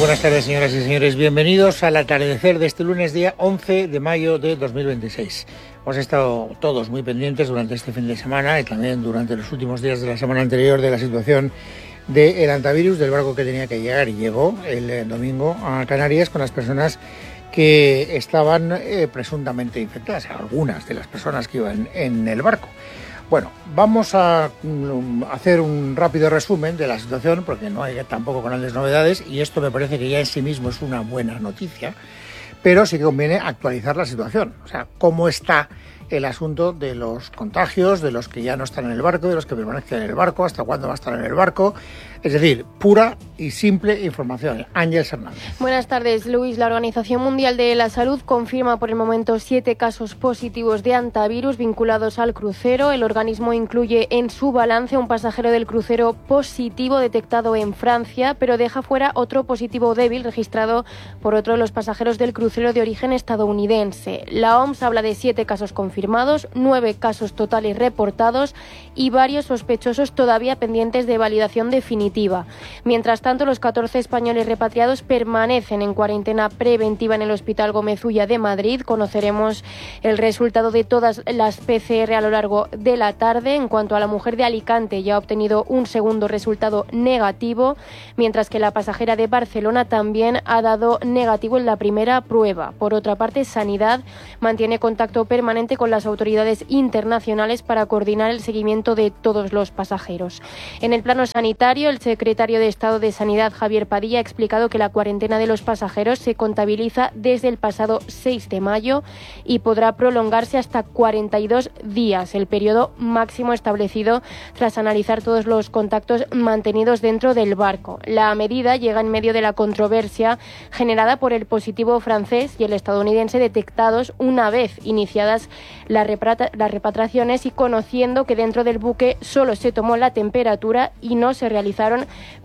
buenas tardes, señoras y señores. Bienvenidos al atardecer de este lunes, día 11 de mayo de 2026. Hemos estado todos muy pendientes durante este fin de semana y también durante los últimos días de la semana anterior de la situación del hantavirus, del barco que tenía que llegar, y llegó el domingo a Canarias con las personas que estaban presuntamente infectadas, algunas de las personas que iban en el barco. Bueno, vamos a hacer un rápido resumen de la situación porque no hay tampoco grandes novedades y esto me parece que ya en sí mismo es una buena noticia, pero sí que conviene actualizar la situación, o sea, cómo está el asunto de los contagios, de los que ya no están en el barco, de los que permanecen en el barco, hasta cuándo va a estar en el barco. Es decir, pura y simple información. Ángel Hernández. Buenas tardes, Luis. La Organización Mundial de la Salud confirma por el momento 7 casos positivos de hantavirus vinculados al crucero. El organismo incluye en su balance un pasajero del crucero positivo detectado en Francia, pero deja fuera otro positivo débil registrado por otro de los pasajeros del crucero de origen estadounidense. La OMS habla de 7 casos confirmados, 9 casos totales reportados y varios sospechosos todavía pendientes de validación definitiva. Mientras tanto, los 14 españoles repatriados permanecen en cuarentena preventiva en el Hospital Gómez Ulla de Madrid. Conoceremos el resultado de todas las PCR a lo largo de la tarde. En cuanto a la mujer de Alicante, ya ha obtenido un segundo resultado negativo, mientras que la pasajera de Barcelona también ha dado negativo en la primera prueba. Por otra parte, Sanidad mantiene contacto permanente con las autoridades internacionales para coordinar el seguimiento de todos los pasajeros. En el plano sanitario, el secretario de Estado de Sanidad, Javier Padilla, ha explicado que la cuarentena de los pasajeros se contabiliza desde el pasado 6 de mayo y podrá prolongarse hasta 42 días, el periodo máximo establecido tras analizar todos los contactos mantenidos dentro del barco. La medida llega en medio de la controversia generada por el positivo francés y el estadounidense detectados una vez iniciadas las repatriaciones y conociendo que dentro del buque solo se tomó la temperatura y no se realizaron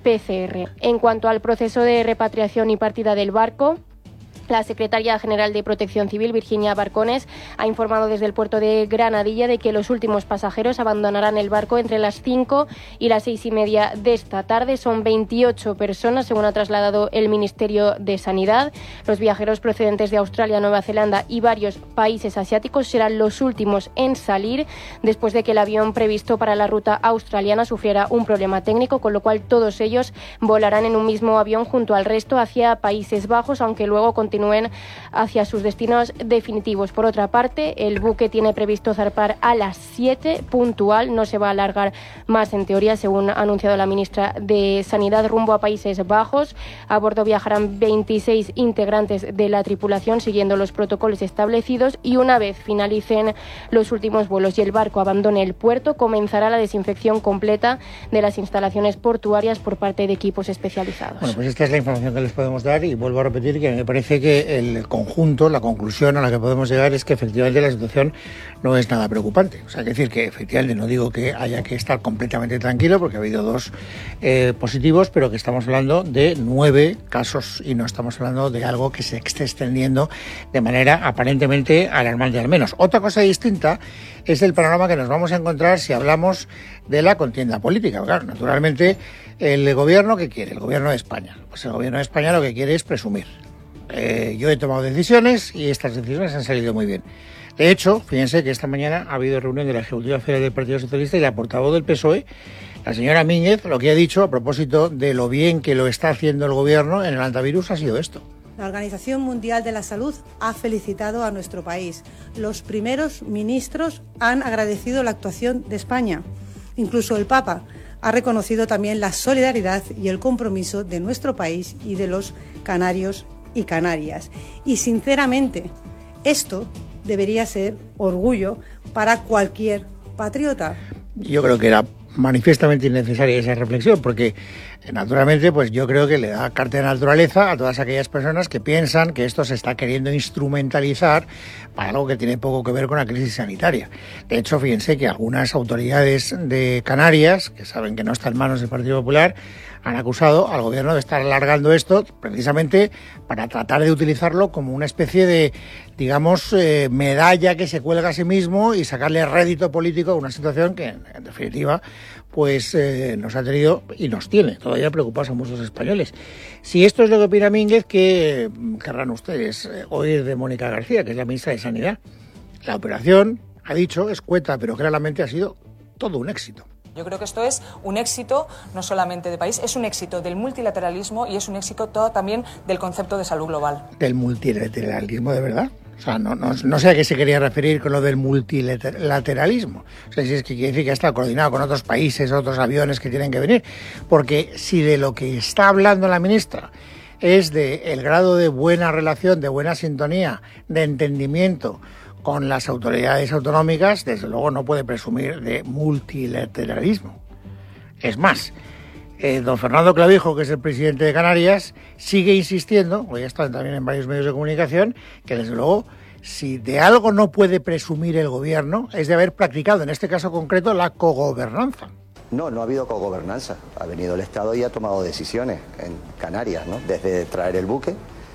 PCR. En cuanto al proceso de repatriación y partida del barco, la secretaria general de Protección Civil, Virginia Barcones, ha informado desde el puerto de Granadilla de que los últimos pasajeros abandonarán el barco entre las 5 y las 6:30 de esta tarde. Son 28 personas, según ha trasladado el Ministerio de Sanidad. Los viajeros procedentes de Australia, Nueva Zelanda y varios países asiáticos serán los últimos en salir después de que el avión previsto para la ruta australiana sufriera un problema técnico, con lo cual todos ellos volarán en un mismo avión junto al resto hacia Países Bajos, aunque luego continúen hacia sus destinos definitivos. Por otra parte, el buque tiene previsto zarpar a las 7 puntual, no se va a alargar más en teoría, según ha anunciado la ministra de Sanidad, rumbo a Países Bajos. A bordo viajarán 26 integrantes de la tripulación siguiendo los protocolos establecidos y una vez finalicen los últimos vuelos y el barco abandone el puerto, comenzará la desinfección completa de las instalaciones portuarias por parte de equipos especializados. Bueno, pues esta es la información que les podemos dar y vuelvo a repetir que me parece que el conjunto, la conclusión a la que podemos llegar es que efectivamente la situación no es nada preocupante. O sea, que decir que efectivamente no digo que haya que estar completamente tranquilo porque ha habido 2 positivos, pero que estamos hablando de 9 casos y no estamos hablando de algo que se esté extendiendo de manera aparentemente alarmante al menos. Otra cosa distinta es el panorama que nos vamos a encontrar si hablamos de la contienda política. Claro, naturalmente, el gobierno, ¿qué quiere? El gobierno de España. Pues el gobierno de España lo que quiere es presumir. Yo he tomado decisiones y estas decisiones han salido muy bien. De hecho, fíjense que esta mañana ha habido reunión de la Ejecutiva Federal del Partido Socialista y la portavoz del PSOE, la señora Míñez, lo que ha dicho a propósito de lo bien que lo está haciendo el gobierno en el hantavirus ha sido esto. La Organización Mundial de la Salud ha felicitado a nuestro país. Los primeros ministros han agradecido la actuación de España. Incluso el Papa ha reconocido también la solidaridad y el compromiso de nuestro país y de los canarios y Canarias. Y sinceramente, esto debería ser orgullo para cualquier patriota. Yo creo que era manifiestamente innecesaria esa reflexión, porque naturalmente pues yo creo que le da carta de naturaleza a todas aquellas personas que piensan que esto se está queriendo instrumentalizar para algo que tiene poco que ver con la crisis sanitaria. De hecho, fíjense que algunas autoridades de Canarias, que saben que no está en manos del Partido Popular, han acusado al gobierno de estar alargando esto precisamente para tratar de utilizarlo como una especie de, digamos, medalla que se cuelga a sí mismo y sacarle rédito político a una situación que, en definitiva, pues nos ha tenido y nos tiene todavía preocupados a muchos españoles. Si esto es lo que opina Mínguez, ¿qué querrán ustedes oír de Mónica García, que es la ministra de Sanidad? La operación, ha dicho, escueta, pero claramente ha sido todo un éxito. Yo creo que esto es un éxito no solamente de país, es un éxito del multilateralismo y es un éxito todo también del concepto de salud global. ¿Del multilateralismo de verdad? O sea, no sé a qué se quería referir con lo del multilateralismo. O sea, si es que quiere decir que está coordinado con otros países, otros aviones que tienen que venir. Porque si de lo que está hablando la ministra es de el grado de buena relación, de buena sintonía, de entendimiento con las autoridades autonómicas, desde luego no puede presumir de multilateralismo. Es más, don Fernando Clavijo, que es el presidente de Canarias, sigue insistiendo, hoy está también en varios medios de comunicación, que desde luego, si de algo no puede presumir el gobierno, es de haber practicado, en este caso concreto, la cogobernanza. No ha habido cogobernanza. Ha venido el Estado y ha tomado decisiones en Canarias, ¿no? Desde traer el buque,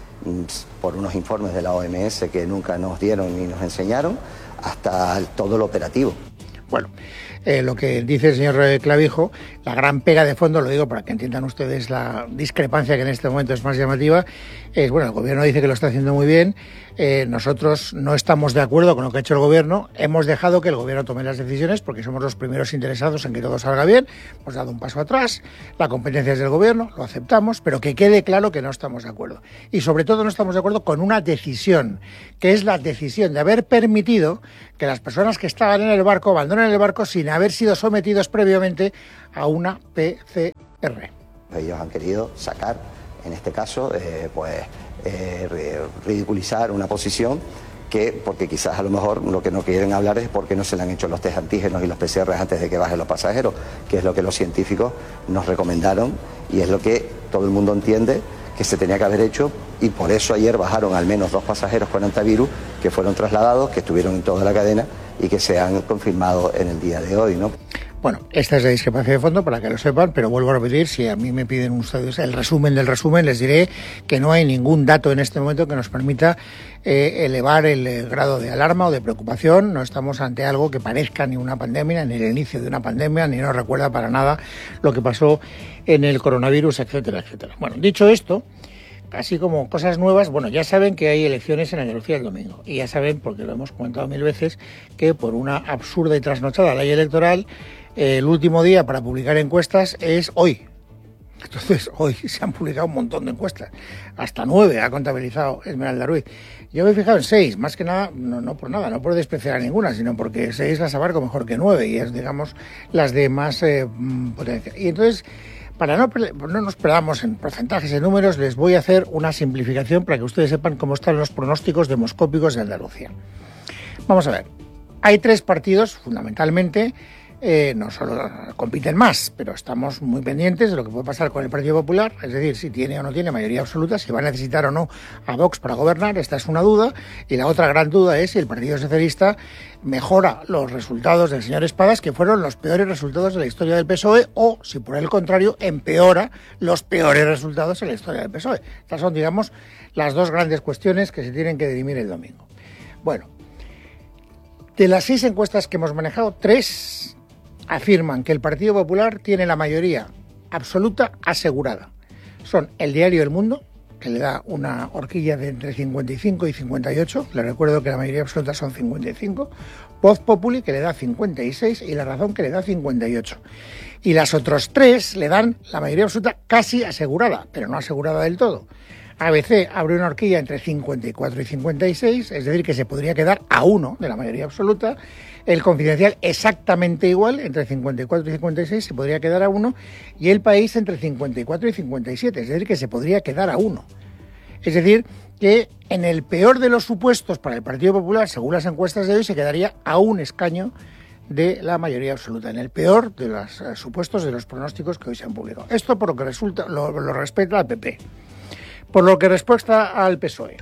por unos informes de la OMS que nunca nos dieron ni nos enseñaron, hasta todo lo operativo. Bueno, lo que dice el señor Clavijo, la gran pega de fondo, lo digo para que entiendan ustedes la discrepancia que en este momento es más llamativa, es, bueno, el gobierno dice que lo está haciendo muy bien, nosotros no estamos de acuerdo con lo que ha hecho el gobierno, hemos dejado que el gobierno tome las decisiones porque somos los primeros interesados en que todo salga bien, hemos dado un paso atrás, la competencia es del gobierno, lo aceptamos, pero que quede claro que no estamos de acuerdo. Y sobre todo no estamos de acuerdo con una decisión, que es la decisión de haber permitido que las personas que estaban en el barco abandonen el barco sin haber sido sometidos previamente a una PCR. Ellos han querido sacar, en este caso, ridiculizar una posición que, porque quizás a lo mejor lo que no quieren hablar es porque no se le han hecho los test antígenos y los PCR antes de que bajen los pasajeros, que es lo que los científicos nos recomendaron y es lo que todo el mundo entiende que se tenía que haber hecho, y por eso ayer bajaron al menos 2 pasajeros con antivirus que fueron trasladados, que estuvieron en toda la cadena y que se han confirmado en el día de hoy, ¿no? Bueno, esta es la discrepancia de fondo para que lo sepan, pero vuelvo a repetir, si a mí me piden ustedes el resumen del resumen, les diré que no hay ningún dato en este momento que nos permita elevar el grado de alarma o de preocupación. No estamos ante algo que parezca ni una pandemia, ni el inicio de una pandemia, ni nos recuerda para nada lo que pasó en el coronavirus, etcétera, etcétera. Bueno, dicho esto, así como cosas nuevas, bueno, ya saben que hay elecciones en Andalucía el domingo. Y ya saben, porque lo hemos comentado 1000 veces, que por una absurda y trasnochada ley electoral, el último día para publicar encuestas es hoy. Entonces, hoy se han publicado un montón de encuestas. Hasta 9 ha contabilizado Esmeralda Ruiz. Yo me he fijado en 6, más que nada, no por nada, no por despreciar a ninguna, sino porque 6 las abarco mejor que 9 y es, digamos, las de más potencia. Y entonces, para no nos perdamos en porcentajes y números, les voy a hacer una simplificación para que ustedes sepan cómo están los pronósticos demoscópicos de Andalucía. Vamos a ver. Hay 3 partidos, fundamentalmente. No solo compiten más, pero estamos muy pendientes de lo que puede pasar con el Partido Popular, es decir, si tiene o no tiene mayoría absoluta, si va a necesitar o no a Vox para gobernar, esta es una duda, y la otra gran duda es si el Partido Socialista mejora los resultados del señor Espadas, que fueron los peores resultados de la historia del PSOE, o si por el contrario empeora los peores resultados en la historia del PSOE. Estas son, digamos, las 2 grandes cuestiones que se tienen que dirimir el domingo. Bueno, de las 6 encuestas que hemos manejado, 3 afirman que el Partido Popular tiene la mayoría absoluta asegurada. Son el diario El Mundo, que le da una horquilla de entre 55 y 58, le recuerdo que la mayoría absoluta son 55, Voz Populi, que le da 56, y La Razón, que le da 58. Y las otras 3 le dan la mayoría absoluta casi asegurada, pero no asegurada del todo. ABC abre una horquilla entre 54 y 56, es decir, que se podría quedar a 1 de la mayoría absoluta. El Confidencial exactamente igual, entre 54 y 56 se podría quedar a 1, y El País entre 54 y 57, es decir, que se podría quedar a 1. Es decir, que en el peor de los supuestos para el Partido Popular, según las encuestas de hoy, se quedaría a 1 escaño de la mayoría absoluta, en el peor de los supuestos de los pronósticos que hoy se han publicado. Esto por lo que lo respecta al PP. Por lo que respecta al PSOE,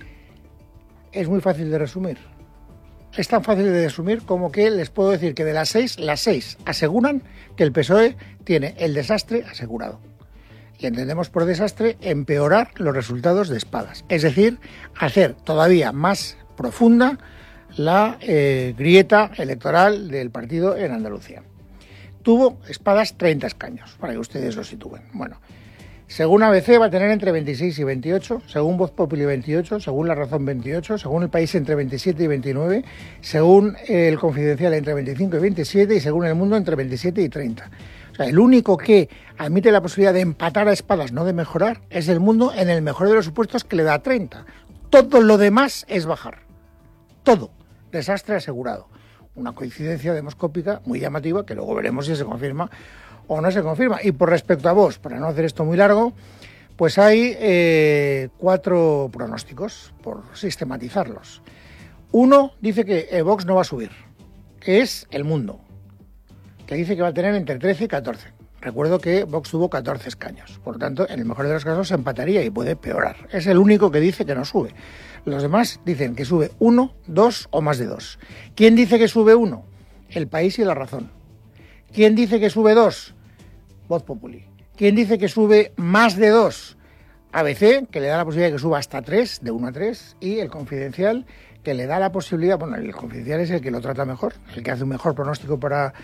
es muy fácil de resumir. Es tan fácil de resumir como que les puedo decir que de las 6 aseguran que el PSOE tiene el desastre asegurado. y entendemos por desastre empeorar los resultados de Espadas. Es decir, hacer todavía más profunda la grieta electoral del partido en Andalucía. Tuvo Espadas 30 escaños, para que ustedes lo sitúen. Bueno, según ABC va a tener entre 26 y 28, según Voz Populi 28, según La Razón 28, según El País entre 27 y 29, según El Confidencial entre 25 y 27 y según El Mundo entre 27 y 30. O sea, el único que admite la posibilidad de empatar a Espadas, no de mejorar, es El Mundo, en el mejor de los supuestos, que le da 30. Todo lo demás es bajar. Todo. Desastre asegurado. Una coincidencia demoscópica muy llamativa que luego veremos si se confirma o no se confirma. Y por respecto a Vox, para no hacer esto muy largo, pues hay 4 pronósticos, por sistematizarlos. Uno dice que Vox no va a subir, que es El Mundo, que dice que va a tener entre 13 y 14. Recuerdo que Vox tuvo 14 escaños, por lo tanto, en el mejor de los casos se empataría y puede peorar. Es el único que dice que no sube. Los demás dicen que sube 1, 2 o más de 2. ¿Quién dice que sube 1? El País y La Razón. ¿Quién dice que sube 2? Voz Populi. ¿Quién dice que sube más de 2? ABC, que le da la posibilidad de que suba hasta 3, de 1 a 3, y El Confidencial, que le da la posibilidad, bueno, el Confidencial es el que lo trata mejor, el que hace un mejor pronóstico para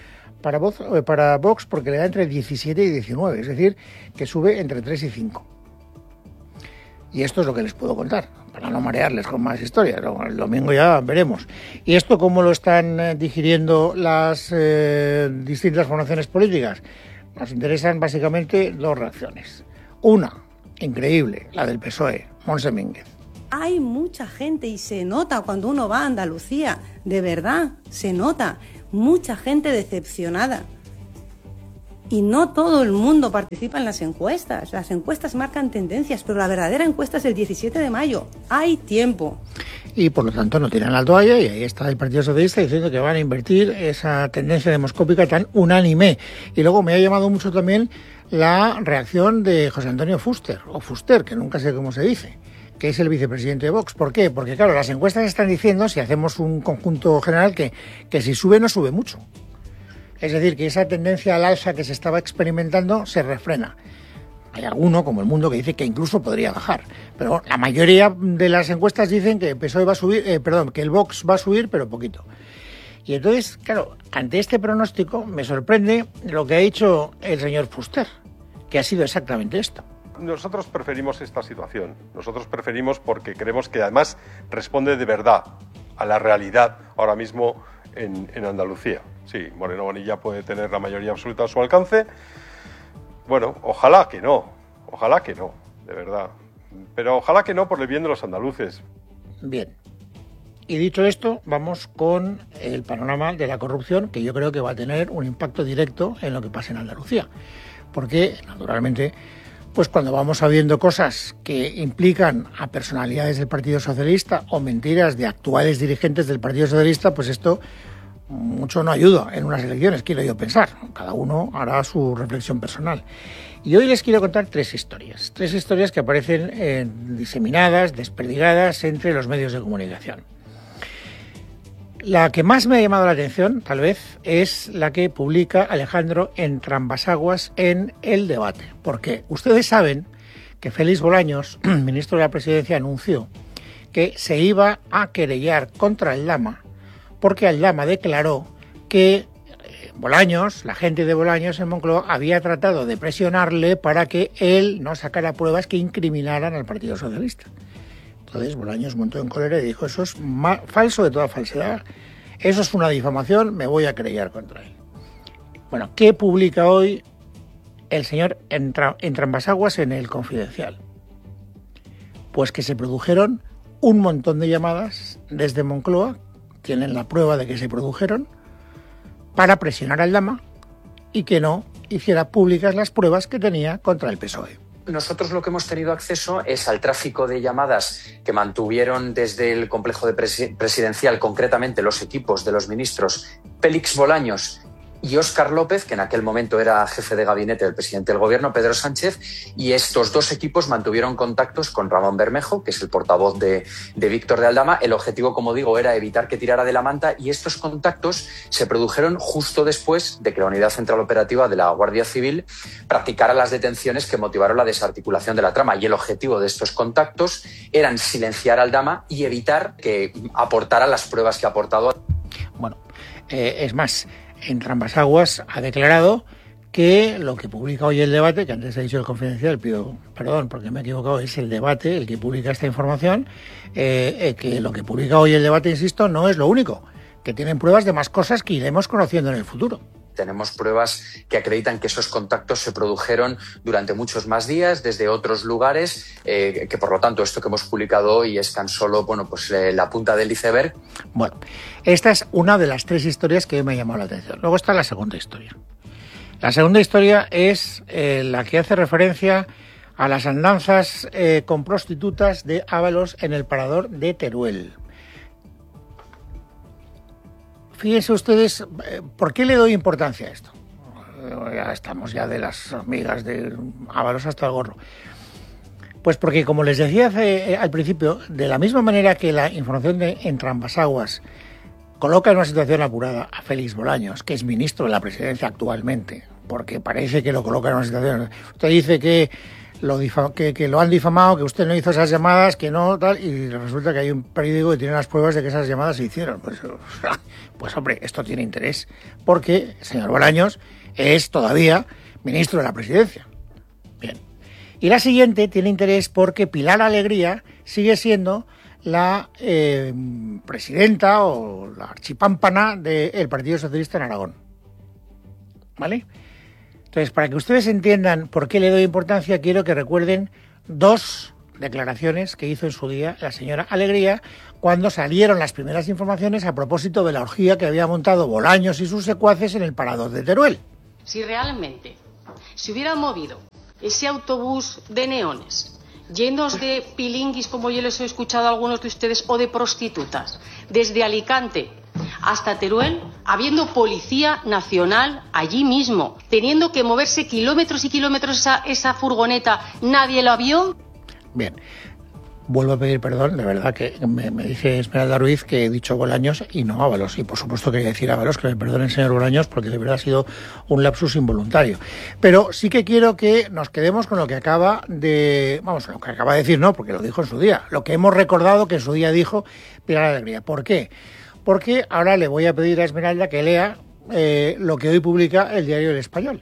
Vox, porque le da entre 17 y 19, es decir, que sube entre 3 y 5. Y esto es lo que les puedo contar, para no marearles con más historias. El domingo ya veremos. ¿Y esto cómo lo están digiriendo las distintas formaciones políticas? Nos interesan básicamente 2 reacciones. Una, increíble, la del PSOE, Montse Mínguez. Hay mucha gente y se nota cuando uno va a Andalucía, de verdad, se nota. Mucha gente decepcionada. Y no todo el mundo participa en las encuestas. Las encuestas marcan tendencias, pero la verdadera encuesta es el 17 de mayo. Hay tiempo. Y por lo tanto no tiran la toalla, y ahí está el Partido Socialista diciendo que van a invertir esa tendencia demoscópica tan unánime. Y luego me ha llamado mucho también la reacción de José Antonio Fuster, o Fuster, que nunca sé cómo se dice, que es el vicepresidente de Vox. ¿Por qué? Porque claro, las encuestas están diciendo, si hacemos un conjunto general, que si sube no sube mucho. Es decir, que esa tendencia al alza que se estaba experimentando se refrena. Hay alguno, como El Mundo, que dice que incluso podría bajar. Pero la mayoría de las encuestas dicen que el PSOE va a subir, que el Vox va a subir, pero poquito. Y entonces, claro, ante este pronóstico me sorprende lo que ha dicho el señor Fuster, que ha sido exactamente esto. Nosotros preferimos esta situación. Nosotros preferimos porque creemos que además responde de verdad a la realidad ahora mismo en Andalucía. Sí, Moreno Bonilla puede tener la mayoría absoluta a su alcance. Bueno, ojalá que no, de verdad. Pero ojalá que no por el bien de los andaluces. Bien. Y dicho esto, vamos con el panorama de la corrupción, que yo creo que va a tener un impacto directo en lo que pasa en Andalucía. Porque, naturalmente, pues cuando vamos sabiendo cosas que implican a personalidades del Partido Socialista o mentiras de actuales dirigentes del Partido Socialista, pues esto mucho no ayuda en unas elecciones, quiero yo pensar. Cada uno hará su reflexión personal. Y hoy les quiero contar 3 historias. 3 historias que aparecen diseminadas, desperdigadas entre los medios de comunicación. La que más me ha llamado la atención, tal vez, es la que publica Alejandro Entrambassaguas en El Debate. Porque ustedes saben que Félix Bolaños, ministro de la Presidencia, anunció que se iba a querellar contra Aldama, porque Aldama declaró que Bolaños, la gente de Bolaños en Moncloa, había tratado de presionarle para que él no sacara pruebas que incriminaran al Partido Socialista. Entonces Bolaños montó en cólera y dijo: eso es falso de toda falsedad, eso es una difamación, me voy a querellar contra él. Bueno, ¿qué publica hoy el señor Entrambassaguas en El Confidencial? Pues que se produjeron un montón de llamadas desde Moncloa, tienen la prueba de que se produjeron, para presionar a Aldama y que no hiciera públicas las pruebas que tenía contra el PSOE. Nosotros lo que hemos tenido acceso es al tráfico de llamadas que mantuvieron desde el complejo presidencial, concretamente los equipos de los ministros Félix Bolaños y Óscar López, que en aquel momento era jefe de gabinete del presidente del gobierno, Pedro Sánchez, y estos dos equipos mantuvieron contactos con Ramón Bermejo, que es el portavoz de Víctor de Aldama. El objetivo, como digo, era evitar que tirara de la manta, y estos contactos se produjeron justo después de que la Unidad Central Operativa de la Guardia Civil practicara las detenciones que motivaron la desarticulación de la trama, y el objetivo de estos contactos eran silenciar a Aldama y evitar que aportara las pruebas que ha aportado. Bueno, es más, Entrambas Aguas ha declarado que lo que publica hoy El Debate, que antes he dicho El Confidencial, pido perdón porque me he equivocado, es El Debate el que publica esta información, que lo que publica hoy El Debate, insisto, no es lo único, que tienen pruebas de más cosas que iremos conociendo en el futuro. Tenemos pruebas que acreditan que esos contactos se produjeron durante muchos más días desde otros lugares, que por lo tanto esto que hemos publicado hoy es tan solo la punta del iceberg. Bueno, esta es una de las tres historias que me ha llamado la atención. Luego está la segunda historia. La segunda historia es la que hace referencia a las andanzas con prostitutas de Ábalos en el parador de Teruel. Fíjense ustedes, ¿por qué le doy importancia a esto? Ya estamos ya de las amigas de Ábalos hasta el gorro. Pues porque, como les decía al principio, de la misma manera que la información de Entrambas Aguas coloca en una situación apurada a Félix Bolaños, que es ministro de la Presidencia actualmente, porque parece que lo coloca en una situación... Usted dice que lo han difamado, que usted no hizo esas llamadas, que no, tal, y resulta que hay un periódico que tiene las pruebas de que esas llamadas se hicieron. Pues hombre, esto tiene interés, porque el señor Bolaños es todavía ministro de la Presidencia. Bien. Y la siguiente tiene interés porque Pilar Alegría sigue siendo la presidenta o la archipámpana del Partido Socialista en Aragón. ¿Vale? Entonces, para que ustedes entiendan por qué le doy importancia, quiero que recuerden dos declaraciones que hizo en su día la señora Alegría cuando salieron las primeras informaciones a propósito de la orgía que había montado Bolaños y sus secuaces en el parador de Teruel. Si realmente se hubiera movido ese autobús de neones llenos de pilinguis, como yo les he escuchado a algunos de ustedes, o de prostitutas, desde Alicante hasta Teruel, habiendo Policía Nacional allí mismo, teniendo que moverse kilómetros y kilómetros esa furgoneta, ¿nadie la vio? Bien, vuelvo a pedir perdón, de verdad que me dice Esmeralda Ruiz que he dicho Bolaños y no Ábalos, y por supuesto quería decir Ábalos, que me perdone el señor Bolaños, porque de verdad ha sido un lapsus involuntario. Pero sí que quiero que nos quedemos con lo que acaba de... lo que acaba de decir, no, porque lo dijo en su día, lo que hemos recordado que en su día dijo Pilar Alegría. ¿Por qué? Porque ahora le voy a pedir a Esmeralda que lea lo que hoy publica el diario El Español.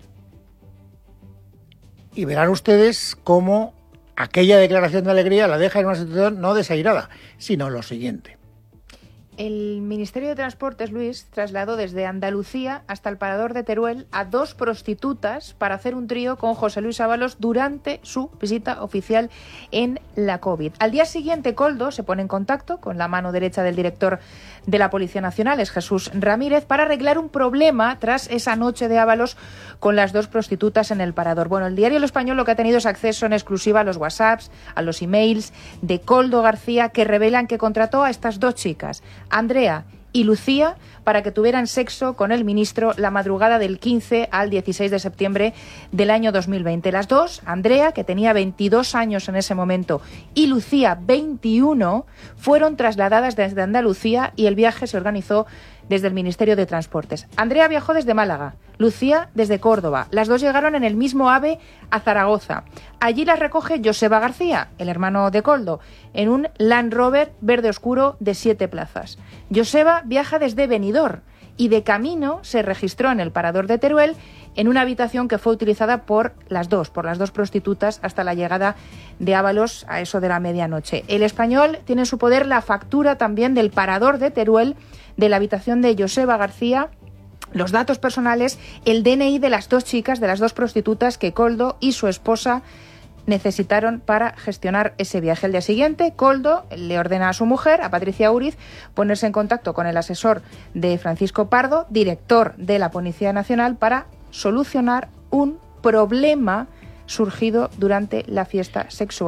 Y verán ustedes cómo aquella declaración de Alegría la deja en una situación no desairada, sino lo siguiente. El Ministerio de Transportes, Luis, trasladó desde Andalucía hasta el parador de Teruel a 2 prostitutas para hacer un trío con José Luis Ábalos durante su visita oficial en la COVID. Al día siguiente, Koldo se pone en contacto con la mano derecha del director de la Policía Nacional, es Jesús Ramírez, para arreglar un problema tras esa noche de Ábalos con las 2 prostitutas en el parador. Bueno, el diario El Español lo que ha tenido es acceso en exclusiva a los WhatsApps, a los emails de Koldo García, que revelan que contrató a estas 2 chicas, Andrea y Lucía, para que tuvieran sexo con el ministro la madrugada del 15 al 16 de septiembre del año 2020. Las 2, Andrea, que tenía 22 años en ese momento, y Lucía, 21, fueron trasladadas desde Andalucía y el viaje se organizó desde el Ministerio de Transportes. Andrea viajó desde Málaga, Lucía desde Córdoba. Las 2 llegaron en el mismo AVE a Zaragoza. Allí las recoge Joseba García, el hermano de Koldo, en un Land Rover verde oscuro de 7 plazas. Joseba viaja desde Benidorm y de camino se registró en el parador de Teruel en una habitación que fue utilizada por las dos prostitutas hasta la llegada de Ábalos a eso de la medianoche. El Español tiene en su poder la factura también del parador de Teruel, de la habitación de Joseba García, los datos personales, el DNI de las 2 chicas, de las 2 prostitutas que Koldo y su esposa necesitaron para gestionar ese viaje. El día siguiente, Koldo le ordena a su mujer, a Patricia Uriz, ponerse en contacto con el asesor de Francisco Pardo, director de la Policía Nacional, para solucionar un problema surgido durante la fiesta sexual de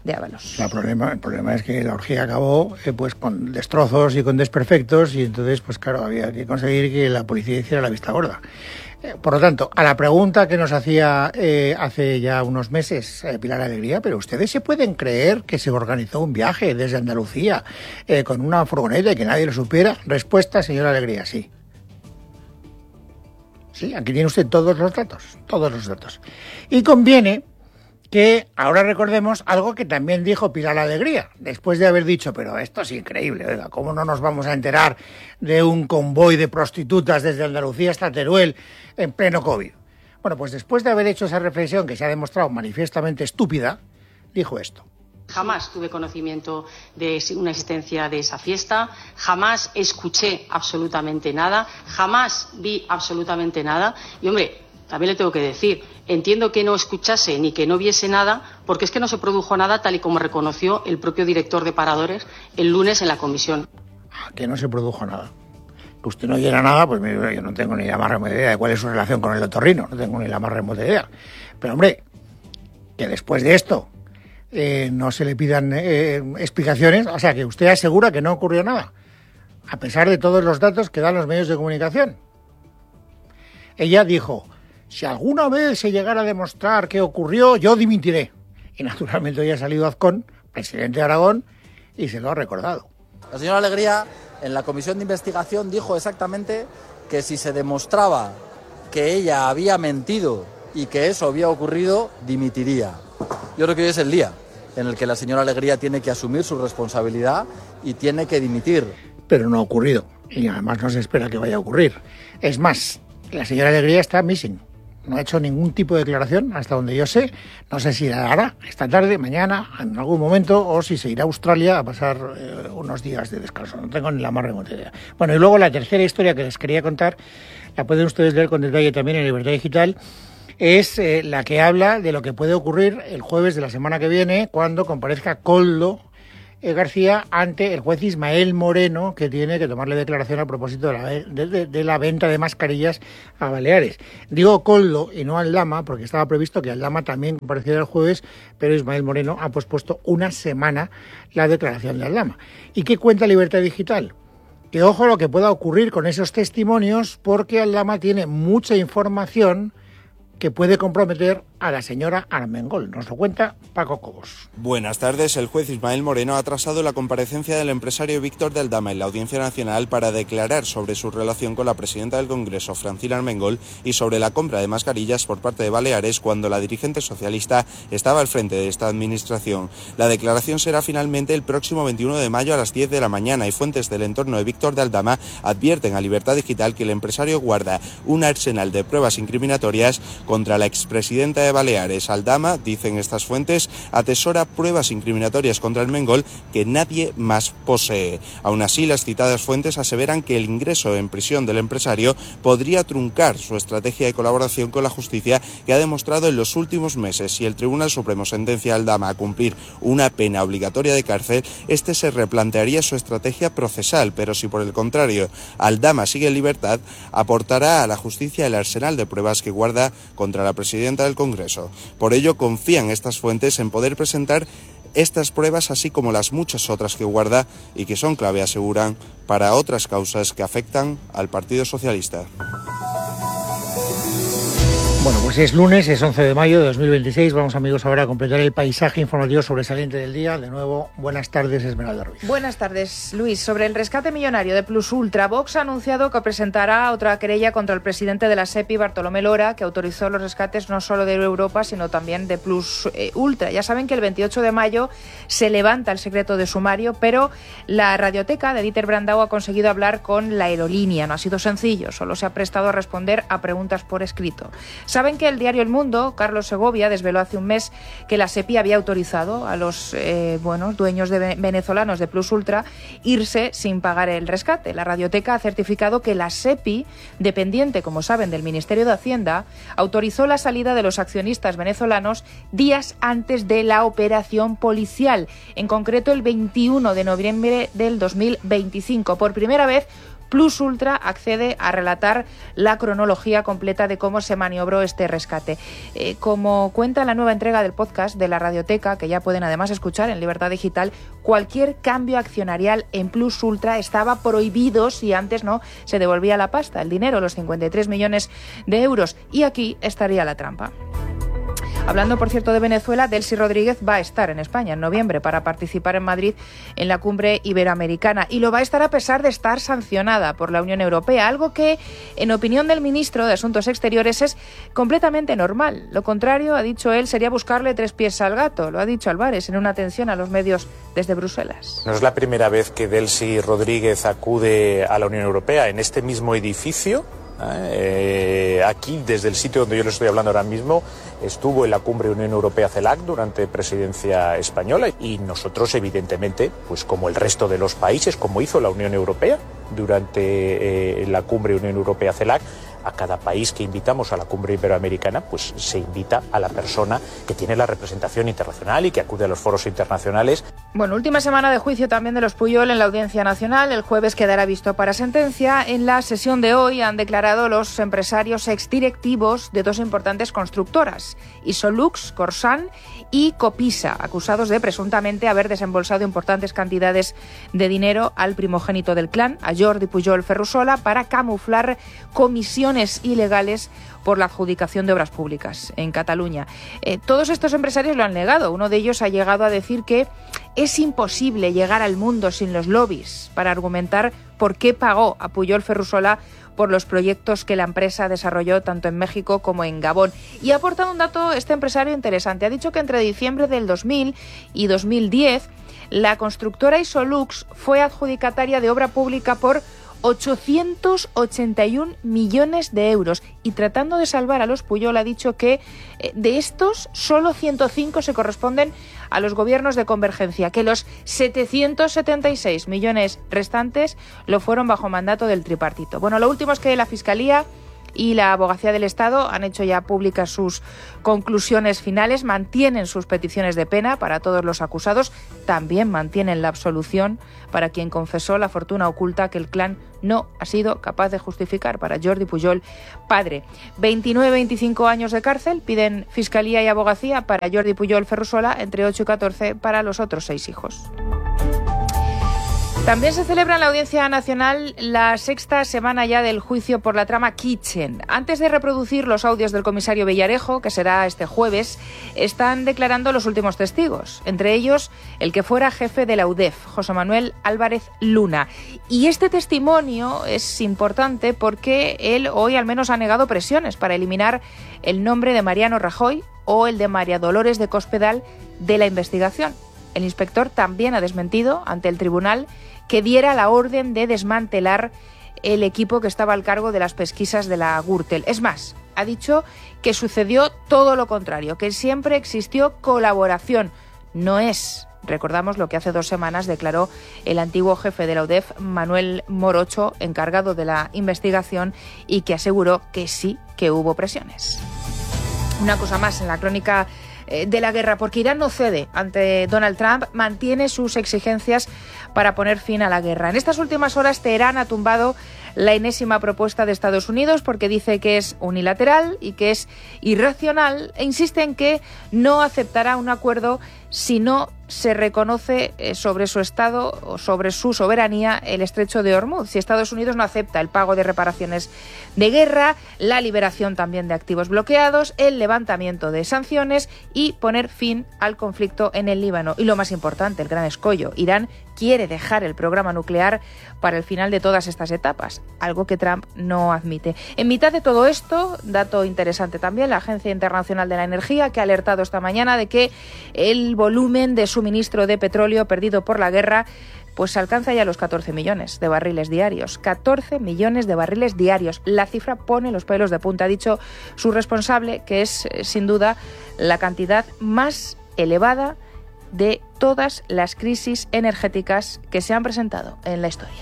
de Ábalos. El problema es que la orgía acabó pues con destrozos y con desperfectos, y entonces, pues claro, había que conseguir que la policía hiciera la vista gorda. Por lo tanto, a la pregunta que nos hacía hace ya unos meses Pilar Alegría, pero ¿ustedes se pueden creer que se organizó un viaje desde Andalucía con una furgoneta y que nadie lo supiera? Respuesta, señora Alegría, sí. Sí, aquí tiene usted todos los datos. Y conviene que ahora recordemos algo que también dijo Pilar Alegría, después de haber dicho, pero esto es increíble, oiga, ¿cómo no nos vamos a enterar de un convoy de prostitutas desde Andalucía hasta Teruel en pleno COVID? Bueno, pues después de haber hecho esa reflexión que se ha demostrado manifiestamente estúpida, dijo esto. Jamás tuve conocimiento de una existencia de esa fiesta, jamás escuché absolutamente nada, jamás vi absolutamente nada. Y, hombre, también le tengo que decir, entiendo que no escuchase ni que no viese nada, porque es que no se produjo nada tal y como reconoció el propio director de Paradores el lunes en la comisión. Que no se produjo nada. Que usted no oyera nada, pues yo no tengo ni la más remota idea de cuál es su relación con el otorrino, no tengo ni la más remota idea. Pero, hombre, que después de esto no se le pidan explicaciones, o sea, que usted asegura que no ocurrió nada, a pesar de todos los datos que dan los medios de comunicación. Ella dijo, si alguna vez se llegara a demostrar que ocurrió, yo dimitiré. Y naturalmente hoy ha salido Azcón, presidente de Aragón, y se lo ha recordado. La señora Alegría en la comisión de investigación dijo exactamente que si se demostraba que ella había mentido y que eso había ocurrido, dimitiría. Yo creo que hoy es el día en el que la señora Alegría tiene que asumir su responsabilidad y tiene que dimitir. Pero no ha ocurrido, y además no se espera que vaya a ocurrir. Es más, la señora Alegría está missing. No ha hecho ningún tipo de declaración, hasta donde yo sé. No sé si la hará esta tarde, mañana, en algún momento, o si se irá a Australia a pasar unos días de descanso. No tengo ni la más remota idea. Bueno, y luego la tercera historia que les quería contar, la pueden ustedes leer con detalle también en Libertad Digital, es la que habla de lo que puede ocurrir el jueves de la semana que viene, cuando comparezca Koldo García ante el juez Ismael Moreno, que tiene que tomarle declaración a propósito de la venta de mascarillas a Baleares. Digo Koldo y no Aldama, porque estaba previsto que Aldama también compareciera el jueves, pero Ismael Moreno ha pospuesto una semana la declaración de Aldama. ¿Y qué cuenta Libertad Digital? Que ojo lo que pueda ocurrir con esos testimonios, porque Aldama tiene mucha información que puede comprometer a la señora Armengol. Nos lo cuenta Paco Cobos. Buenas tardes. El juez Ismael Moreno ha atrasado la comparecencia del empresario Víctor de Aldama en la Audiencia Nacional para declarar sobre su relación con la presidenta del Congreso, Francina Armengol, y sobre la compra de mascarillas por parte de Baleares cuando la dirigente socialista estaba al frente de esta administración. La declaración será finalmente el próximo 21 de mayo a las 10 de la mañana y fuentes del entorno de Víctor de Aldama advierten a Libertad Digital que el empresario guarda un arsenal de pruebas incriminatorias contra la expresidenta de Baleares. Aldama, dicen estas fuentes, atesora pruebas incriminatorias contra Armengol que nadie más posee. Aún así, las citadas fuentes aseveran que el ingreso en prisión del empresario podría truncar su estrategia de colaboración con la justicia que ha demostrado en los últimos meses. Si el Tribunal Supremo sentencia a Aldama a cumplir una pena obligatoria de cárcel, este se replantearía su estrategia procesal, pero si por el contrario Aldama sigue en libertad, aportará a la justicia el arsenal de pruebas que guarda contra la presidenta del Congreso. Por ello, confían estas fuentes en poder presentar estas pruebas, así como las muchas otras que guarda y que son clave, aseguran, para otras causas que afectan al Partido Socialista. Bueno, pues es lunes, es 11 de mayo de 2026. Vamos, amigos, ahora a completar el paisaje informativo sobresaliente del día. De nuevo, buenas tardes, Esmeralda Ruiz. Buenas tardes, Luis. Sobre el rescate millonario de Plus Ultra, Vox ha anunciado que presentará otra querella contra el presidente de la SEPI, Bartolomé Lora, que autorizó los rescates no solo de Europa, sino también de Plus Ultra. Ya saben que el 28 de mayo se levanta el secreto de sumario, pero la radioteca de Dieter Brandau ha conseguido hablar con la aerolínea. No ha sido sencillo, solo se ha prestado a responder a preguntas por escrito. Saben que el diario El Mundo, Carlos Segovia, desveló hace un mes que la SEPI había autorizado a los dueños venezolanos de Plus Ultra irse sin pagar el rescate. La radioteca ha certificado que la SEPI, dependiente, como saben, del Ministerio de Hacienda, autorizó la salida de los accionistas venezolanos días antes de la operación policial, en concreto el 21 de noviembre del 2025. Por primera vez, Plus Ultra accede a relatar la cronología completa de cómo se maniobró este rescate. Como cuenta la nueva entrega del podcast de la Radioteca, que ya pueden además escuchar en Libertad Digital, cualquier cambio accionarial en Plus Ultra estaba prohibido si antes no se devolvía la pasta, el dinero, los 53 millones de euros. Y aquí estaría la trampa. Hablando, por cierto, de Venezuela, Delcy Rodríguez va a estar en España en noviembre para participar en Madrid en la cumbre iberoamericana, y lo va a estar a pesar de estar sancionada por la Unión Europea, algo que, en opinión del ministro de Asuntos Exteriores, es completamente normal. Lo contrario, ha dicho él, sería buscarle 3 pies al gato. Lo ha dicho Álvarez en una atención a los medios desde Bruselas. No es la primera vez que Delcy Rodríguez acude a la Unión Europea. En este mismo edificio, aquí, desde el sitio donde yo les estoy hablando ahora mismo, estuvo en la cumbre Unión Europea-CELAC durante presidencia española, y nosotros, evidentemente, pues como el resto de los países, como hizo la Unión Europea durante la cumbre Unión Europea-CELAC, a cada país que invitamos a la cumbre iberoamericana, pues se invita a la persona que tiene la representación internacional y que acude a los foros internacionales. Bueno, última semana de juicio también de los Pujol en la Audiencia Nacional. El jueves quedará visto para sentencia. En la sesión de hoy han declarado los empresarios exdirectivos de 2 importantes constructoras, Isolux, Corsan y Copisa, acusados de presuntamente haber desembolsado importantes cantidades de dinero al primogénito del clan, a Jordi Pujol Ferrusola, para camuflar comisiones ilegales por la adjudicación de obras públicas en Cataluña. Todos estos empresarios lo han negado. Uno de ellos ha llegado a decir que es imposible llegar al mundo sin los lobbies, para argumentar por qué pagó a Pujol Ferrusola por los proyectos que la empresa desarrolló tanto en México como en Gabón. Y ha aportado un dato este empresario interesante. Ha dicho que entre diciembre del 2000 y 2010 la constructora Isolux fue adjudicataria de obra pública por 881 millones de euros, y tratando de salvar a los Pujol ha dicho que de estos solo 105 se corresponden a los gobiernos de convergencia, que los 776 millones restantes lo fueron bajo mandato del tripartito. Bueno, lo último es que la Fiscalía y la Abogacía del Estado han hecho ya públicas sus conclusiones finales, mantienen sus peticiones de pena para todos los acusados, también mantienen la absolución para quien confesó la fortuna oculta que el clan no ha sido capaz de justificar para Jordi Pujol, padre. 29-25 años de cárcel piden Fiscalía y Abogacía para Jordi Pujol Ferrusola, entre 8 y 14 para los otros 6 hijos. También se celebra en la Audiencia Nacional la 6ª semana ya del juicio por la trama Kitchen. Antes de reproducir los audios del comisario Villarejo, que será este jueves, están declarando los últimos testigos, entre ellos el que fuera jefe de la UDEF, José Manuel Álvarez Luna. Y este testimonio es importante porque él hoy al menos ha negado presiones para eliminar el nombre de Mariano Rajoy o el de María Dolores de Cospedal de la investigación. El inspector también ha desmentido ante el tribunal que diera la orden de desmantelar el equipo que estaba al cargo de las pesquisas de la Gürtel. Es más, ha dicho que sucedió todo lo contrario, que siempre existió colaboración. No es, recordamos lo que hace 2 semanas declaró el antiguo jefe de la UDEF, Manuel Morocho, encargado de la investigación, y que aseguró que sí que hubo presiones. Una cosa más en la crónica de la guerra, porque Irán no cede ante Donald Trump, mantiene sus exigencias para poner fin a la guerra. En estas últimas horas, Teherán ha tumbado la enésima propuesta de Estados Unidos porque dice que es unilateral y que es irracional, e insiste en que no aceptará un acuerdo si no se reconoce sobre su Estado o sobre su soberanía el estrecho de Hormuz. Si Estados Unidos no acepta el pago de reparaciones de guerra, la liberación también de activos bloqueados, el levantamiento de sanciones y poner fin al conflicto en el Líbano. Y lo más importante, el gran escollo, Irán quiere dejar el programa nuclear para el final de todas estas etapas, algo que Trump no admite. En mitad de todo esto, dato interesante también, la Agencia Internacional de la Energía, que ha alertado esta mañana de que el volumen de suministro de petróleo perdido por la guerra pues alcanza ya los 14 millones de barriles diarios. 14 millones de barriles diarios. La cifra pone los pelos de punta. Ha dicho su responsable que es, sin duda, la cantidad más elevada de todas las crisis energéticas que se han presentado en la historia.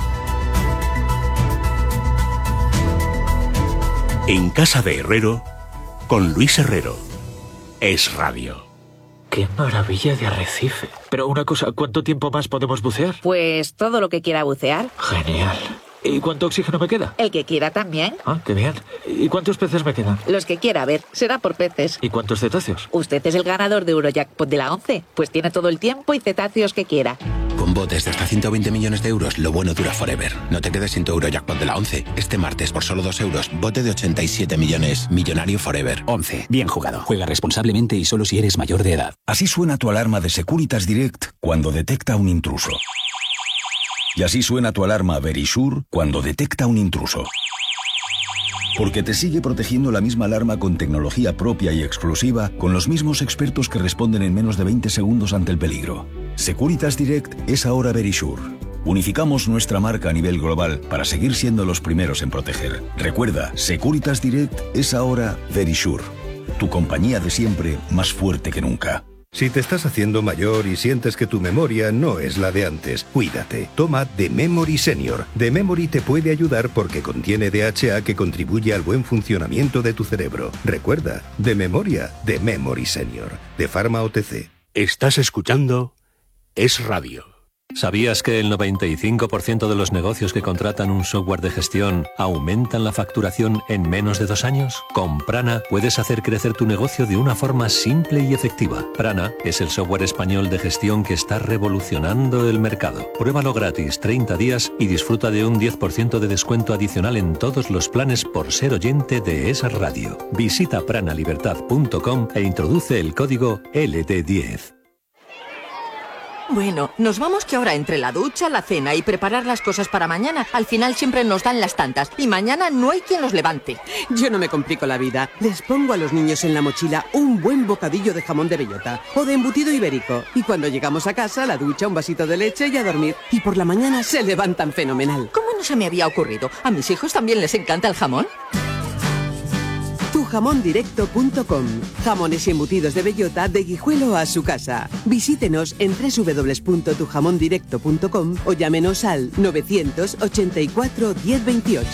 En Casa de Herrero, con Luis Herrero. Es Radio. ¡Qué maravilla de arrecife! Pero una cosa, ¿cuánto tiempo más podemos bucear? Pues todo lo que quiera bucear. Genial. ¿Y cuánto oxígeno me queda? El que quiera también. Ah, qué bien. ¿Y cuántos peces me quedan? Los que quiera, a ver, será por peces. ¿Y cuántos cetáceos? Usted es el ganador de Eurojackpot de la 11, pues tiene todo el tiempo y cetáceos que quiera. Con botes de hasta 120 millones de euros, lo bueno dura forever. No te quedes sin tu Eurojackpot de la 11. Este martes, por solo 2 euros, bote de 87 millones. Millonario forever. 11. Bien jugado. Juega responsablemente y solo si eres mayor de edad. Así suena tu alarma de Securitas Direct cuando detecta un intruso. Y así suena tu alarma Verisure cuando detecta un intruso. Porque te sigue protegiendo la misma alarma con tecnología propia y exclusiva, con los mismos expertos que responden en menos de 20 segundos ante el peligro. Securitas Direct es ahora Verisure. Unificamos nuestra marca a nivel global para seguir siendo los primeros en proteger. Recuerda, Securitas Direct es ahora Verisure. Tu compañía de siempre, más fuerte que nunca. Si te estás haciendo mayor y sientes que tu memoria no es la de antes, cuídate. Toma The Memory Senior. The Memory te puede ayudar porque contiene DHA que contribuye al buen funcionamiento de tu cerebro. Recuerda, de memoria, The Memory Senior. De Pharma OTC. Estás escuchando Es Radio. ¿Sabías que el 95% de los negocios que contratan un software de gestión aumentan la facturación en menos de 2 años? Con Prana puedes hacer crecer tu negocio de una forma simple y efectiva. Prana es el software español de gestión que está revolucionando el mercado. Pruébalo gratis 30 días y disfruta de un 10% de descuento adicional en todos los planes por ser oyente de Es Radio. Visita pranalibertad.com e introduce el código LT10. Bueno, nos vamos que ahora entre la ducha, la cena y preparar las cosas para mañana, al final siempre nos dan las tantas y mañana no hay quien los levante. Yo no me complico la vida. Les pongo a los niños en la mochila un buen bocadillo de jamón de bellota o de embutido ibérico. Y cuando llegamos a casa, la ducha, un vasito de leche y a dormir. Y por la mañana se levantan fenomenal. ¿Cómo no se me había ocurrido? ¿A mis hijos también les encanta el jamón? Tujamondirecto.com. Jamones y embutidos de bellota de Guijuelo a su casa. Visítenos en www.tujamondirecto.com o llámenos al 984 1028.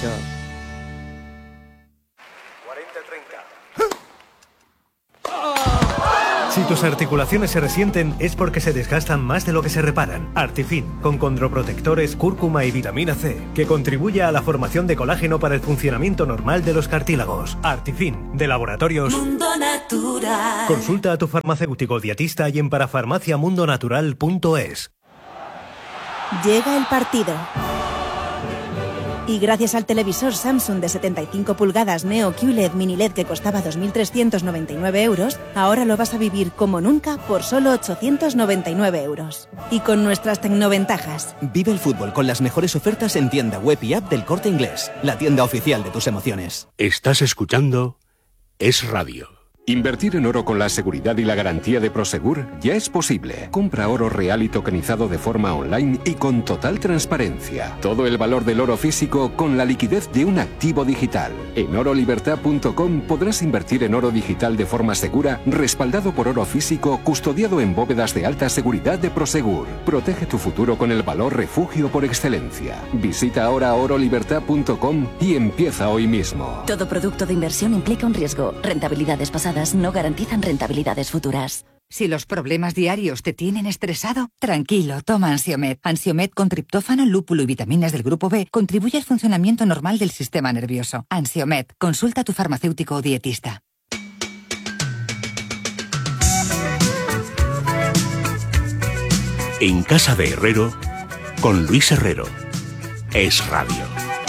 Si tus articulaciones se resienten es porque se desgastan más de lo que se reparan. Artifin, con condroprotectores, cúrcuma y vitamina C, que contribuye a la formación de colágeno para el funcionamiento normal de los cartílagos. Artifin, de Laboratorios Mundo Natural. Consulta a tu farmacéutico dietista y en parafarmaciamundonatural.es. Llega el partido. Y gracias al televisor Samsung de 75 pulgadas Neo QLED Mini LED que costaba 2.399 euros, ahora lo vas a vivir como nunca por solo 899 euros. Y con nuestras tecnoventajas. Vive el fútbol con las mejores ofertas en tienda web y app del Corte Inglés, la tienda oficial de tus emociones. Estás escuchando Es Radio. Invertir en oro con la seguridad y la garantía de Prosegur ya es posible. Compra oro real y tokenizado de forma online y con total transparencia. Todo el valor del oro físico con la liquidez de un activo digital. En orolibertad.com podrás invertir en oro digital de forma segura, respaldado por oro físico, custodiado en bóvedas de alta seguridad de Prosegur. Protege tu futuro con el valor refugio por excelencia. Visita ahora orolibertad.com y empieza hoy mismo. Todo producto de inversión implica un riesgo. Rentabilidades pasadas no garantizan rentabilidades futuras. Si los problemas diarios te tienen estresado, tranquilo, toma Ansiomed. Ansiomed con triptófano, lúpulo y vitaminas del grupo B contribuye al funcionamiento normal del sistema nervioso. Ansiomed, consulta a tu farmacéutico o dietista. En Casa de Herrero, con Luis Herrero. Es Radio.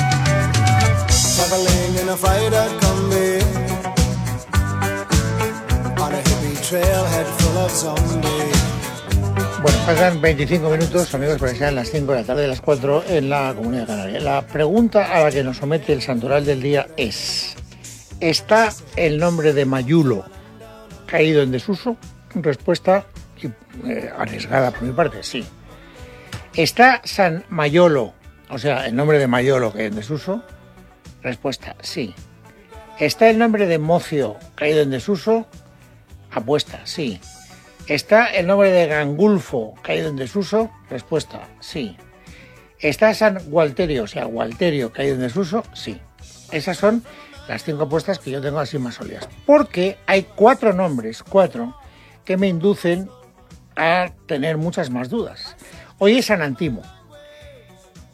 Bueno, pasan 25 minutos, amigos, para que sean las 5 de la tarde, las 4 en la Comunidad Canaria. La pregunta a la que nos somete el santoral del día es: ¿está el nombre de Mayulo caído en desuso? Respuesta arriesgada por mi parte, sí. ¿Está San Mayolo, o sea, el nombre de Mayolo caído en desuso? Respuesta, sí. ¿Está el nombre de Mocio caído en desuso? Apuesta, sí. ¿Está el nombre de Gangulfo caído en desuso? Respuesta, sí. ¿Está San Gualterio, o sea, Gualterio caído en desuso? Sí. Esas son las 5 apuestas que yo tengo así más sólidas. Porque hay 4 nombres, 4, que me inducen a tener muchas más dudas. Hoy es San Antimo.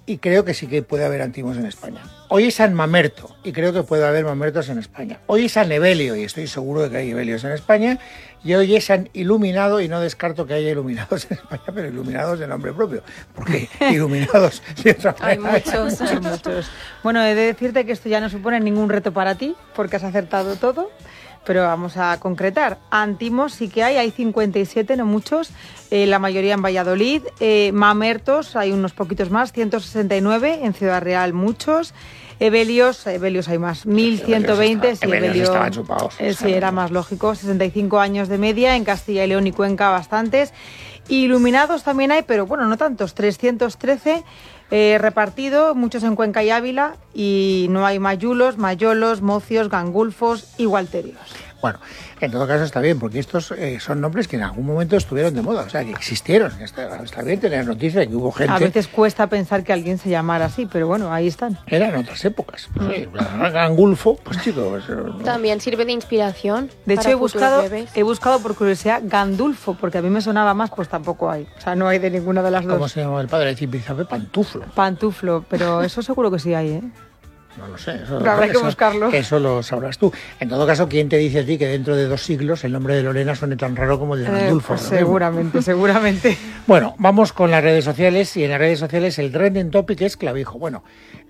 y creo que sí que puede haber antimos en España. Hoy es San Mamerto y creo que puede haber mamertos en España. Hoy es San Evelio y estoy seguro de que hay Evelios en España. Y hoy es San Iluminado y no descarto que haya iluminados en España, pero iluminados de nombre propio, porque iluminados de otra manera. Hay muchos. Bueno, he de decirte que esto ya no supone ningún reto para ti, porque has acertado todo. Pero vamos a concretar. Antimos sí que hay 57, no muchos, la mayoría en Valladolid. Mamertos, hay unos poquitos más, 169, en Ciudad Real muchos. Evelios hay más, 1120. Sí, Evelios estaban chupados. Sí, era más lógico, 65 años de media, en Castilla y León y Cuenca bastantes. Iluminados también hay, pero bueno, no tantos, 313. Repartido, muchos en Cuenca y Ávila, y no hay mayulos, mayolos, mocios, gangulfos y gualterios. Bueno, en todo caso está bien, porque estos son nombres que en algún momento estuvieron de moda, o sea, que existieron. Está bien tener noticias de que hubo gente... A veces cuesta pensar que alguien se llamara así, pero bueno, ahí están. Eran otras épocas. Pues, Gangulfo, pues chicos... También sirve de inspiración. De hecho, he buscado por curiosidad Gandulfo, porque a mí me sonaba más, pues tampoco hay. O sea, no hay de ninguna de las dos. ¿Cómo se llama el padre de Zipizape? Pantuflo. Pantuflo, pero eso seguro que sí hay, ¿eh? No lo sé. Eso, habrá que buscarlo. Eso lo sabrás tú. En todo caso, ¿quién te dice a ti que dentro de 2 siglos el nombre de Lorena suene tan raro como el de Gandulfo? Pues seguramente. Bueno, vamos con las redes sociales. Y en las redes sociales el trending topic es clavijo. Bueno,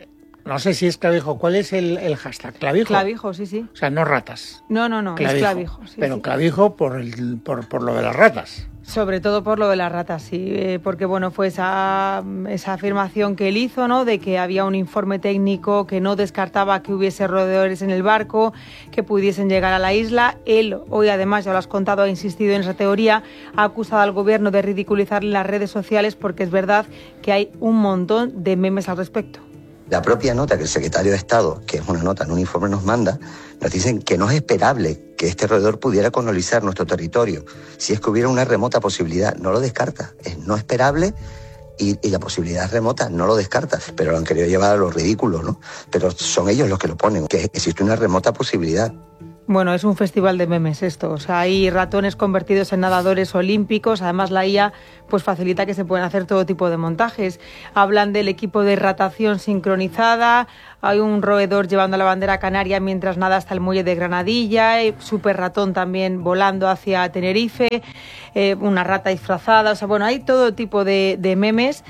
no sé si es clavijo. ¿Cuál es el hashtag? ¿Clavijo? Clavijo, sí. O sea, no ratas. No, clavijo. Es clavijo. Sí, pero clavijo por lo de las ratas. Sobre todo por lo de las ratas, sí, porque bueno, fue esa afirmación que él hizo, ¿no?, de que había un informe técnico que no descartaba que hubiese roedores en el barco, que pudiesen llegar a la isla. Él, hoy además, ya lo has contado, ha insistido en esa teoría, ha acusado al gobierno de ridiculizar en las redes sociales, porque es verdad que hay un montón de memes al respecto. La propia nota que el secretario de Estado, que es una nota en un informe, nos manda, nos dicen que no es esperable que este roedor pudiera colonizar nuestro territorio. Si es que hubiera una remota posibilidad, no lo descarta. Es no esperable y la posibilidad es remota, no lo descarta. Pero lo han querido llevar a lo ridículo, ¿no? Pero son ellos los que lo ponen, que existe una remota posibilidad. Bueno, es un festival de memes esto, o sea, hay ratones convertidos en nadadores olímpicos, además la IA pues facilita que se puedan hacer todo tipo de montajes. Hablan del equipo de ratación sincronizada, hay un roedor llevando la bandera canaria mientras nada hasta el muelle de Granadilla, super ratón también volando hacia Tenerife, una rata disfrazada, o sea, bueno, hay todo tipo de memes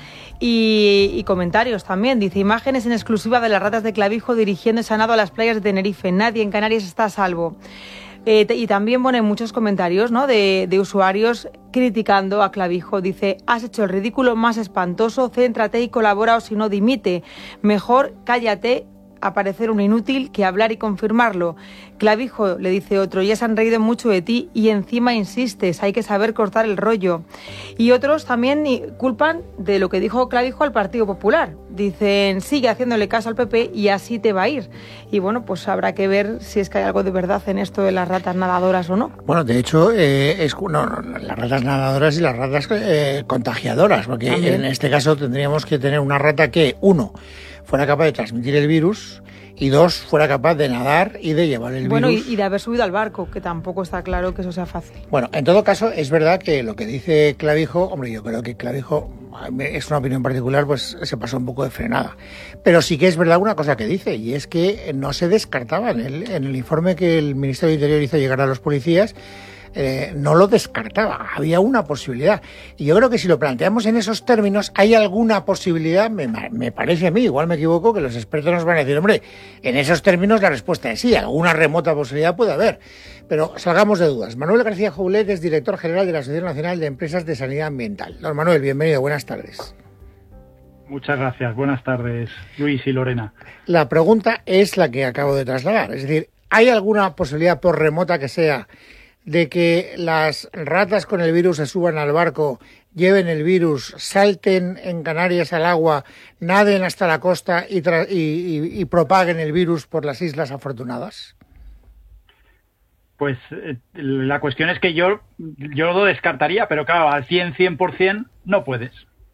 y comentarios también. Dice, imágenes en exclusiva de las ratas de clavijo dirigiéndose a nado a las playas de Tenerife, nadie en Canarias está a salvo. Y también ponen muchos comentarios, ¿no?, de usuarios criticando a Clavijo. Dice, has hecho el ridículo más espantoso, céntrate y colabora o si no dimite. Mejor cállate a parecer un inútil que hablar y confirmarlo. Clavijo, le dice otro, ya se han reído mucho de ti y encima insistes, hay que saber cortar el rollo. Y otros también culpan de lo que dijo Clavijo al Partido Popular. Dicen, sigue haciéndole caso al PP y así te va a ir. Y bueno, pues habrá que ver si es que hay algo de verdad en esto de las ratas nadadoras o no. Bueno, de hecho, las ratas nadadoras y las ratas contagiadoras, porque ¿también? En este caso tendríamos que tener una rata que, 1, fuera capaz de transmitir el virus y 2, fuera capaz de nadar y de llevar el virus. Bueno, y de haber subido al barco, que tampoco está claro que eso sea fácil. Bueno, en todo caso, es verdad que lo que dice Clavijo, hombre, yo creo que Clavijo, es una opinión particular, pues se pasó un poco de frenada. Pero sí que es verdad una cosa que dice, y es que no se descartaba en el informe que el Ministerio de Interior hizo llegar a los policías, no lo descartaba, había una posibilidad. Y yo creo que si lo planteamos en esos términos, hay alguna posibilidad, me parece a mí, igual me equivoco, que los expertos nos van a decir, hombre, en esos términos la respuesta es sí, alguna remota posibilidad puede haber. Pero salgamos de dudas. Manuel García Joulet es director general de la Asociación Nacional de Empresas de Sanidad Ambiental. Don Manuel, bienvenido, buenas tardes. Muchas gracias, buenas tardes, Luis y Lorena. La pregunta es la que acabo de trasladar, es decir, ¿hay alguna posibilidad, por remota que sea, de que las ratas con el virus se suban al barco, lleven el virus, salten en Canarias al agua, naden hasta la costa y propaguen el virus por las Islas Afortunadas? Pues la cuestión es que yo lo descartaría, pero claro, al 100% no puedes.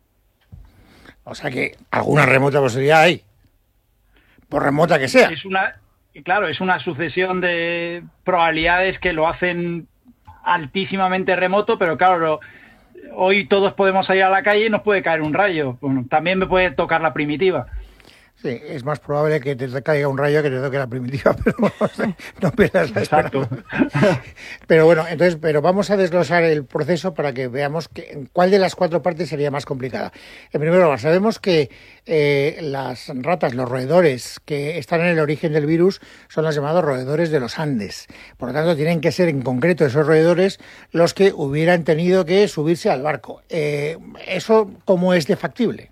O sea que alguna remota posibilidad hay, por remota que sea. Claro, es una sucesión de probabilidades que lo hacen altísimamente remoto, pero claro, hoy todos podemos salir a la calle y nos puede caer un rayo. Bueno, también me puede tocar la primitiva. Sí, es más probable que te caiga un rayo que te toque la primitiva, pero no pierdas la esperanza. Pero bueno, entonces, vamos a desglosar el proceso para que veamos cuál de las 4 partes sería más complicada. En primer lugar, sabemos que las ratas, los roedores que están en el origen del virus son los llamados roedores de los Andes. Por lo tanto, tienen que ser en concreto esos roedores los que hubieran tenido que subirse al barco. ¿Eso cómo es de factible?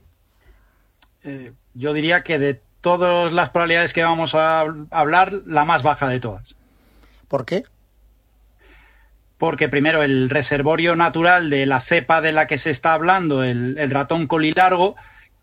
Yo diría que de todas las probabilidades que vamos a hablar, la más baja de todas. ¿Por qué? Porque primero el reservorio natural de la cepa de la que se está hablando, el ratón colilargo,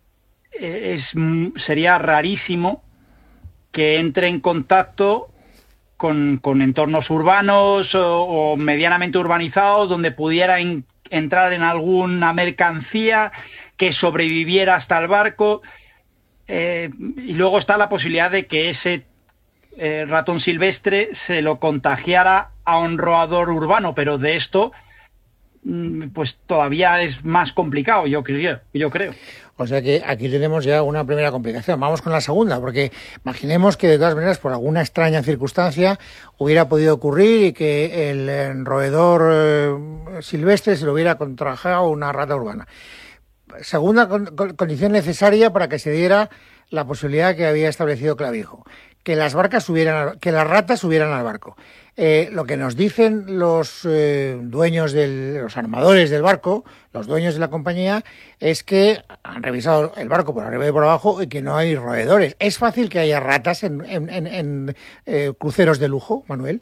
sería rarísimo que entre en contacto con entornos urbanos o medianamente urbanizados donde pudiera entrar en alguna mercancía que sobreviviera hasta el barco. Y luego está la posibilidad de que ese ratón silvestre se lo contagiara a un roedor urbano, pero de esto pues todavía es más complicado, yo creo. O sea que aquí tenemos ya una primera complicación. Vamos con la segunda, porque imaginemos que de todas maneras, por alguna extraña circunstancia, hubiera podido ocurrir y que el roedor silvestre se lo hubiera contagiado una rata urbana. Segunda condición necesaria para que se diera la posibilidad que había establecido Clavijo, que las ratas subieran al barco. Lo que nos dicen los dueños los armadores del barco, los dueños de la compañía, es que han revisado el barco por arriba y por abajo y que no hay roedores. ¿Es fácil que haya ratas en cruceros de lujo, Manuel?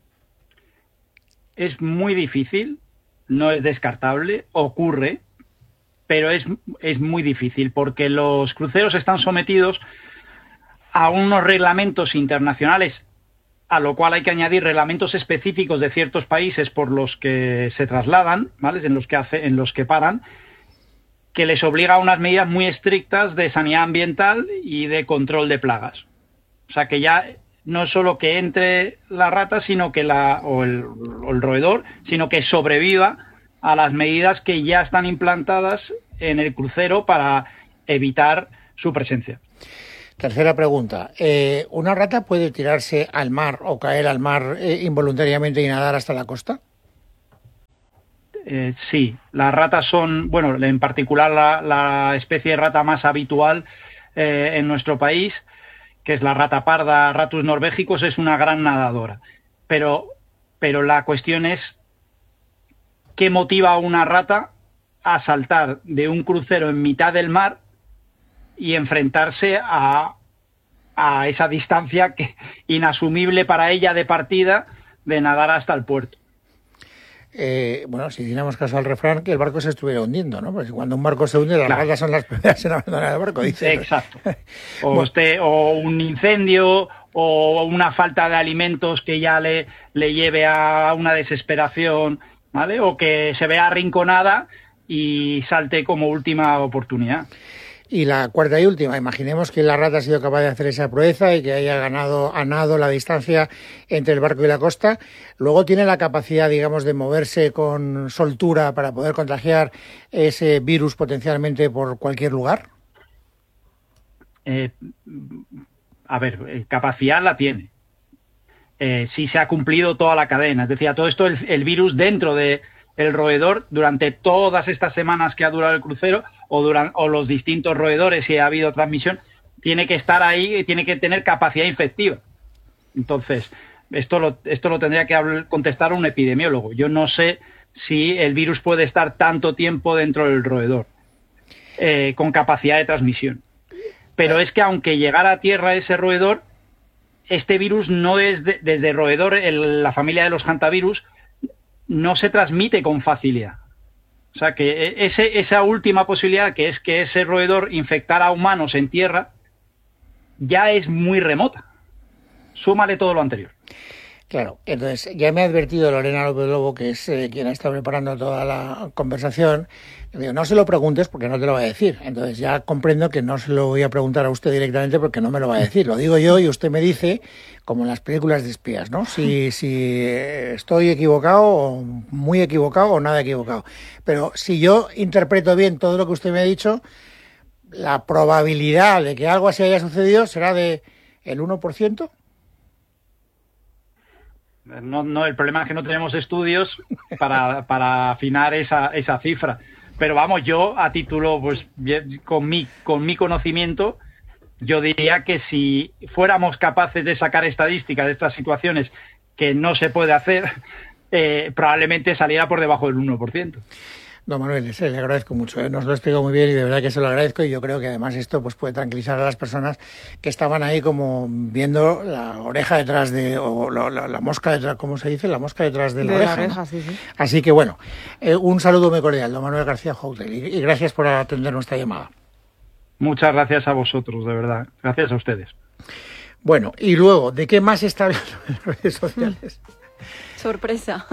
Es muy difícil, no es descartable, ocurre, pero es muy difícil porque los cruceros están sometidos a unos reglamentos internacionales, a lo cual hay que añadir reglamentos específicos de ciertos países por los que se trasladan, ¿vale? en los que paran, que les obliga a unas medidas muy estrictas de sanidad ambiental y de control de plagas. O sea que ya no es solo que entre la rata, sino que o el roedor, sino que sobreviva a las medidas que ya están implantadas en el crucero para evitar su presencia. Tercera pregunta. ¿Una rata puede tirarse al mar o caer al mar involuntariamente y nadar hasta la costa? Sí, las ratas son, bueno, en particular la especie de rata más habitual en nuestro país, que es la rata parda, Ratus norvegicus, es una gran nadadora. Pero la cuestión es ¿qué motiva a una rata a saltar de un crucero en mitad del mar y enfrentarse a esa distancia inasumible para ella de partida de nadar hasta el puerto? Bueno, si diéramos caso al refrán, que el barco se estuviera hundiendo, ¿no? Porque cuando un barco se hunde, las ratas son las primeras en abandonar el barco, dice. Exacto. O un incendio, o una falta de alimentos que ya le lleve a una desesperación, ¿vale? O que se vea arrinconada y salte como última oportunidad. Y la cuarta y última, imaginemos que la rata ha sido capaz de hacer esa proeza y que haya ganado a nado la distancia entre el barco y la costa. Luego tiene la capacidad, digamos, de moverse con soltura para poder contagiar ese virus potencialmente por cualquier lugar. A ver, capacidad la tiene. Si se ha cumplido toda la cadena. Es decir, a todo esto el virus dentro del roedor durante todas estas semanas que ha durado el crucero o los distintos roedores, si ha habido transmisión, tiene que estar ahí y tiene que tener capacidad infectiva. Entonces, esto lo tendría que contestar un epidemiólogo. Yo no sé si el virus puede estar tanto tiempo dentro del roedor con capacidad de transmisión. Pero es que aunque llegara a tierra ese roedor, este virus no es desde roedor, la familia de los hantavirus, no se transmite con facilidad. O sea que esa última posibilidad, que es que ese roedor infectara a humanos en tierra, ya es muy remota. Súmale todo lo anterior. Claro, entonces ya me ha advertido Lorena López Lobo, que es quien ha estado preparando toda la conversación. Digo, no se lo preguntes porque no te lo va a decir. Entonces ya comprendo que no se lo voy a preguntar a usted directamente porque no me lo va a decir. Lo digo yo y usted me dice, como en las películas de espías, ¿no? Si estoy equivocado o muy equivocado o nada equivocado. Pero si yo interpreto bien todo lo que usted me ha dicho, la probabilidad de que algo así haya sucedido será de el 1%. No, el problema es que no tenemos estudios para afinar esa cifra. Pero vamos, yo a título, pues con mi conocimiento, yo diría que si fuéramos capaces de sacar estadísticas de estas situaciones que no se puede hacer, probablemente saliera por debajo del 1%. Don Manuel, le agradezco mucho, nos lo explico muy bien y de verdad que se lo agradezco, y yo creo que además esto pues puede tranquilizar a las personas que estaban ahí como viendo la oreja detrás de, o la mosca detrás, ¿cómo se dice? La mosca detrás de la oreja, ¿no? Sí. Así que bueno, un saludo muy cordial, don Manuel García Joutel, y gracias por atender nuestra llamada. Muchas gracias a vosotros, de verdad. Gracias a ustedes. Bueno, y luego, ¿de qué más está hablando en las redes sociales? Sorpresa.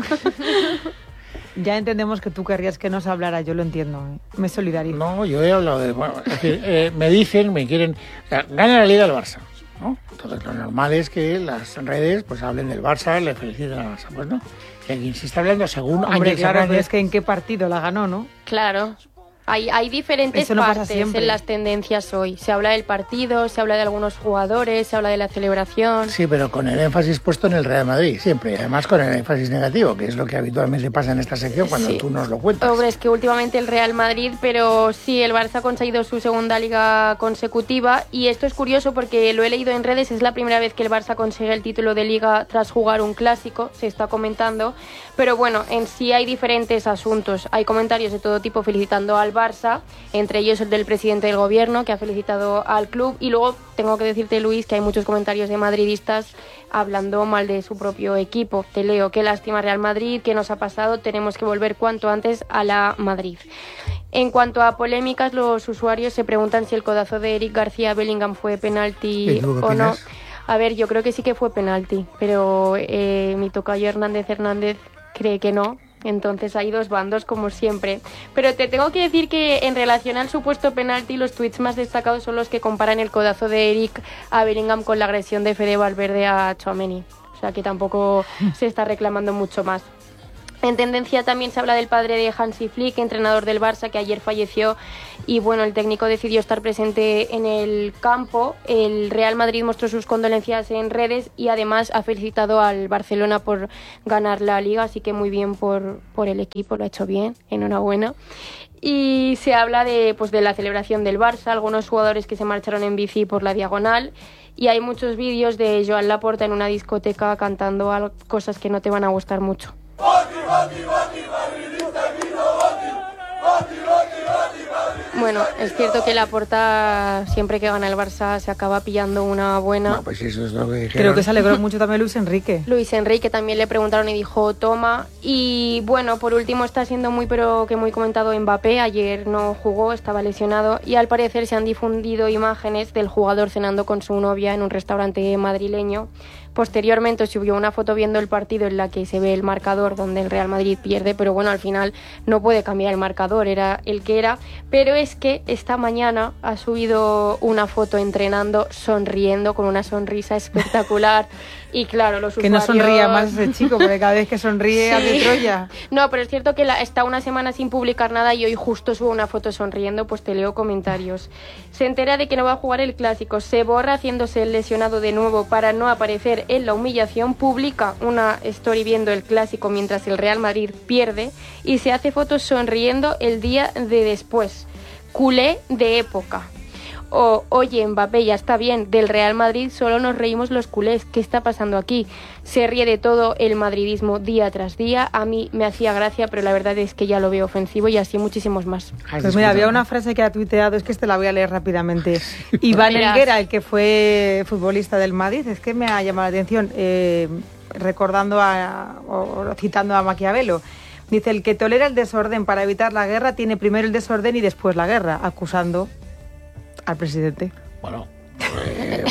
Ya entendemos que tú querrías que nos hablara, yo lo entiendo, me solidarizo. No, yo he hablado de... Bueno, es decir, me quieren... O sea, gana la Liga del Barça, ¿no? Entonces lo normal es que las redes pues hablen del Barça, le feliciten al Barça. Pues no, que quien se está hablando según... Hombre, claro, pero es que en qué partido la ganó, ¿no? Claro. Hay diferentes partes en las tendencias hoy. Se habla del partido, se habla de algunos jugadores, se habla de la celebración. Sí, pero con el énfasis puesto en el Real Madrid, siempre. Y además con el énfasis negativo, que es lo que habitualmente pasa en esta sección cuando tú nos lo cuentas. Hombre, es que últimamente el Real Madrid, pero sí, el Barça ha conseguido su segunda liga consecutiva. Y esto es curioso porque lo he leído en redes, es la primera vez que el Barça consigue el título de liga tras jugar un clásico, se está comentando. Pero bueno, en sí hay diferentes asuntos. Hay comentarios de todo tipo felicitando al Barça, entre ellos el del presidente del gobierno, que ha felicitado al club, y luego tengo que decirte, Luis, que hay muchos comentarios de madridistas hablando mal de su propio equipo. Te leo: qué lástima Real Madrid, qué nos ha pasado, tenemos que volver cuanto antes a la Madrid. En cuanto a polémicas, los usuarios se preguntan si el codazo de Eric García Bellingham fue penalti o no. A ver, yo creo que sí que fue penalti, pero mi tocayo Hernández cree que no. Entonces hay dos bandos, como siempre. Pero te tengo que decir que en relación al supuesto penalti, los tweets más destacados son los que comparan el codazo de Eric a Bellingham con la agresión de Fede Valverde a Tchouaméni. O sea que tampoco se está reclamando mucho más. En tendencia también se habla del padre de Hansi Flick, entrenador del Barça, que ayer falleció, y bueno, el técnico decidió estar presente en el campo. El Real Madrid mostró sus condolencias en redes y además ha felicitado al Barcelona por ganar la Liga, así que muy bien por el equipo, lo ha hecho bien, enhorabuena. Y se habla de la celebración del Barça, algunos jugadores que se marcharon en bici por la diagonal, y hay muchos vídeos de Joan Laporta en una discoteca cantando cosas que no te van a gustar mucho. Bueno, es cierto que Laporta siempre que gana el Barça se acaba pillando una buena. No, pues eso es lo que dijeron. Creo que se alegró mucho también Luis Enrique. Luis Enrique también le preguntaron y dijo toma. Y bueno, por último está siendo muy comentado Mbappé. Ayer no jugó, estaba lesionado, y al parecer se han difundido imágenes del jugador cenando con su novia en un restaurante madrileño. Posteriormente subió una foto viendo el partido en la que se ve el marcador donde el Real Madrid pierde, pero bueno, al final no puede cambiar el marcador, era el que era. Pero es que esta mañana ha subido una foto entrenando, sonriendo, con una sonrisa espectacular. Y claro, los usuarios... Que no sonría más ese chico, porque cada vez que sonríe hace Troya. No, pero es cierto que está una semana sin publicar nada y hoy justo sube una foto sonriendo, pues te leo comentarios. Se entera de que no va a jugar el Clásico, se borra haciéndose el lesionado de nuevo para no aparecer en la humillación, publica una story viendo el Clásico mientras el Real Madrid pierde y se hace fotos sonriendo el día de después. Culé de época. Oye, Mbappé, ya está bien, del Real Madrid solo nos reímos los culés, ¿qué está pasando aquí? Se ríe de todo el madridismo día tras día, a mí me hacía gracia, pero la verdad es que ya lo veo ofensivo y así muchísimos más. Pues mira, había una frase que ha tuiteado, es que la voy a leer rápidamente. Iván Helguera, el que fue futbolista del Madrid, es que me ha llamado la atención, recordando o citando a Maquiavelo. Dice, el que tolera el desorden para evitar la guerra tiene primero el desorden y después la guerra, acusando al presidente. Bueno,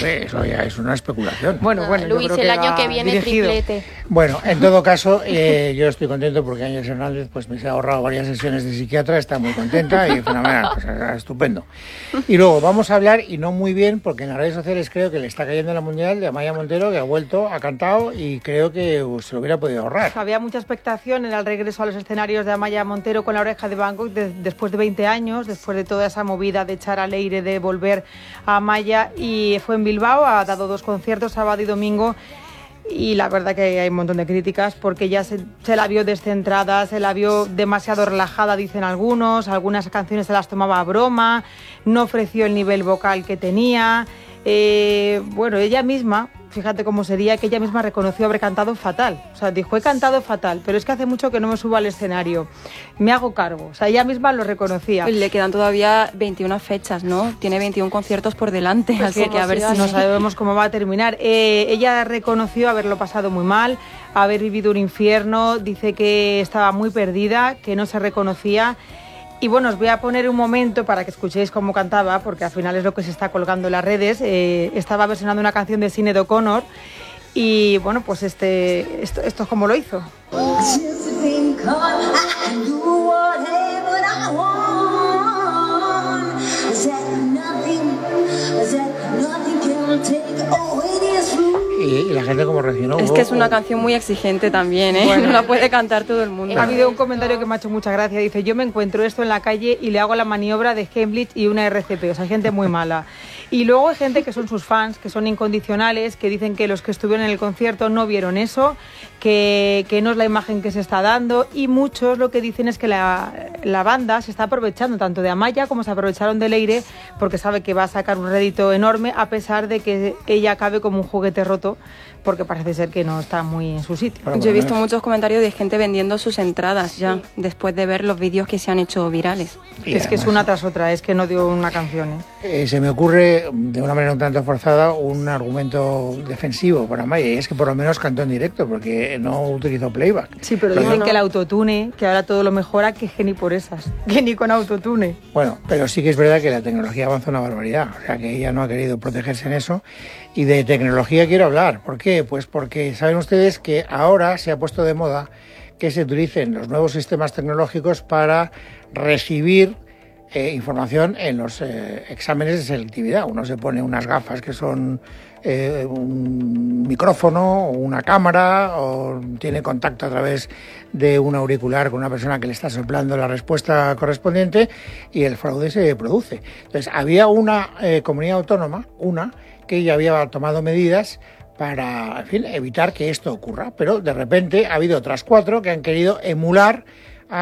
Hombre, eso ya es una especulación. Bueno, Luis, el año que viene triplete. Bueno, en todo caso, yo estoy contento porque Ángel Hernández pues me se ha ahorrado varias sesiones de psiquiatra, está muy contenta y fenomenal, pues, estupendo. Y luego vamos a hablar, y no muy bien, porque en las redes sociales creo que le está cayendo la mundial de Amaya Montero, que ha vuelto, ha cantado y creo que se lo hubiera podido ahorrar. Había mucha expectación en el regreso a los escenarios de Amaya Montero con La Oreja de Van Gogh después de 20 años, después de toda esa movida de echar al aire, de volver a Amaya, y fue en Bilbao, ha dado 2 conciertos, sábado y domingo, y la verdad que hay un montón de críticas porque ya se la vio descentrada, se la vio demasiado relajada, dicen algunas canciones se las tomaba a broma, no ofreció el nivel vocal que tenía. Bueno, ella misma, fíjate cómo sería, que ella misma reconoció haber cantado fatal. O sea, dijo, he cantado fatal, pero es que hace mucho que no me subo al escenario. Me hago cargo. O sea, ella misma lo reconocía. Le quedan todavía 21 fechas, ¿no? Tiene 21 conciertos por delante, pues así que a ver si... No sabemos cómo va a terminar. Ella reconoció haberlo pasado muy mal, haber vivido un infierno, dice que estaba muy perdida, que no se reconocía. Y bueno, os voy a poner un momento para que escuchéis cómo cantaba, porque al final es lo que se está colgando en las redes. Estaba versionando una canción de Sinéad O'Connor y bueno, pues esto es como lo hizo. Y la gente como reaccionó. Es que es una canción muy exigente también, ¿eh? Bueno, no la puede cantar todo el mundo. Ha habido un comentario que me ha hecho mucha gracia. Dice, yo me encuentro esto en la calle y le hago la maniobra de Heimlich y una RCP. O sea, gente muy mala. Y luego hay gente que son sus fans, que son incondicionales, que dicen que los que estuvieron en el concierto no vieron eso, que no es la imagen que se está dando. Y muchos lo que dicen es que la banda se está aprovechando tanto de Amaya como se aprovecharon de Leire, porque sabe que va a sacar un rédito enorme, a pesar de que ella acabe como un juguete roto, porque parece ser que no está muy en su sitio. Yo he visto muchos comentarios de gente vendiendo sus entradas ya, después de ver los vídeos que se han hecho virales. Y es que es una tras otra, es que no dio una canción. Se me ocurre, de una manera un tanto forzada, un argumento defensivo para Amaya, y es que por lo menos cantó en directo, porque no utilizó playback. Sí, pero dicen que el autotune, que ahora todo lo mejora, que ni por esas, que ni con autotune. Bueno, pero sí que es verdad que la tecnología avanza una barbaridad, o sea que ella no ha querido protegerse en eso. Y de tecnología quiero hablar. ¿Por qué? Pues porque saben ustedes que ahora se ha puesto de moda que se utilicen los nuevos sistemas tecnológicos para recibir información en los exámenes de selectividad. Uno se pone unas gafas que son un micrófono o una cámara, o tiene contacto a través de un auricular con una persona que le está soplando la respuesta correspondiente, y el fraude se produce. Entonces, había una comunidad autónoma, que ya había tomado medidas para, en fin, evitar que esto ocurra, pero de repente ha habido otras 4 que han querido emular